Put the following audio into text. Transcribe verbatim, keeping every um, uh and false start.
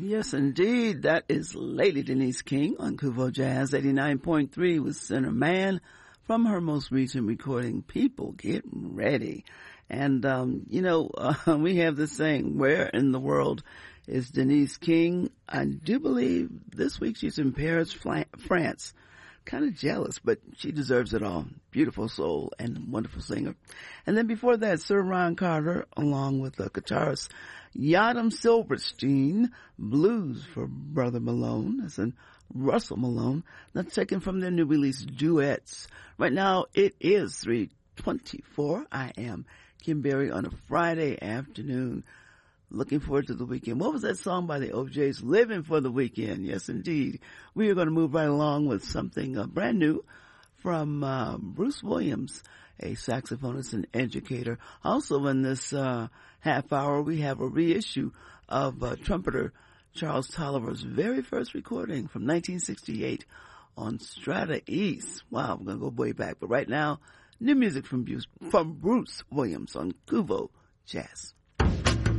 Yes, indeed. That is Lady Denise King on Kuvo Jazz. eighty-nine point three with Center Man from her most recent recording, People Get Ready. And, um, you know, uh, we have this saying, where in the world is Denise King? I do believe this week she's in Paris, France. Kind of jealous, but she deserves it all. Beautiful soul and wonderful singer. And then before that, Sir Ron Carter, along with the guitarist Yadam Silverstein, Blues for Brother Malone, as in Russell Malone. That's taken from their new release, Duets. Right now, it is three twenty-four. I am Kim Berry on a Friday afternoon. Looking forward to the weekend. What was that song by the O Js? Living for the Weekend. Yes, indeed. We are going to move right along with something uh, brand new from uh, Bruce Williams, a saxophonist and educator. Also in this uh, half hour, we have a reissue of uh, trumpeter Charles Tolliver's very first recording from nineteen sixty-eight on Strata East. Wow, we're going to go way back. But right now, new music from Bruce, from Bruce Williams on Kuvo Jazz.